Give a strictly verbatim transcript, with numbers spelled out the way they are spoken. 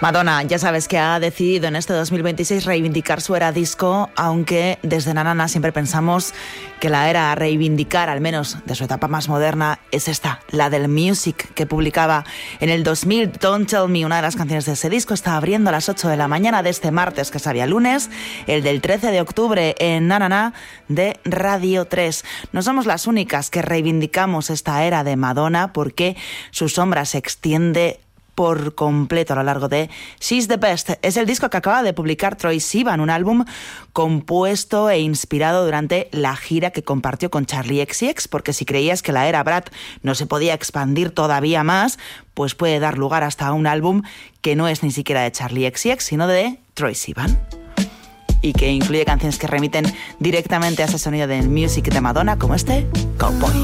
Madonna, ya sabes que ha decidido en este dos mil veintiséis reivindicar su era disco, aunque desde Na Na Na siempre pensamos que la era a reivindicar, al menos de su etapa más moderna, es esta, la del Music, que publicaba en el dos mil. Don't Tell Me, una de las canciones de ese disco, está abriendo a las ocho de la mañana de este martes, que sabía lunes, el del trece de octubre en Na Na Na de Radio tres. No somos las únicas que reivindicamos esta era de Madonna, porque su sombra se extiende por completo a lo largo de She's the Best. Es el disco que acaba de publicar Troye Sivan, un álbum compuesto e inspirado durante la gira que compartió con Charli X C X, porque si creías que la era Brat no se podía expandir todavía más, pues puede dar lugar hasta a un álbum que no es ni siquiera de Charli X C X, sino de Troye Sivan, y que incluye canciones que remiten directamente a ese sonido del Music de Madonna, como este Cowboy.